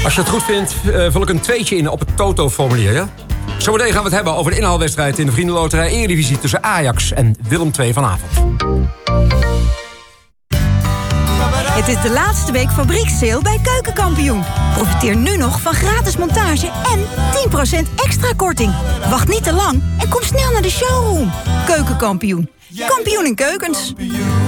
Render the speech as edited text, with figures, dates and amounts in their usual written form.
Als je het goed vindt, vul ik een tweetje in op het Toto-formulier, ja? Zometeen gaan we het hebben over de inhaalwedstrijd in de Vriendenloterij Eredivisie tussen Ajax en Willem II vanavond. Het is de laatste week fabriekssale bij Keukenkampioen. Profiteer nu nog van gratis montage en 10% extra korting. Wacht niet te lang en kom snel naar de showroom. Keukenkampioen. Kampioen in keukens.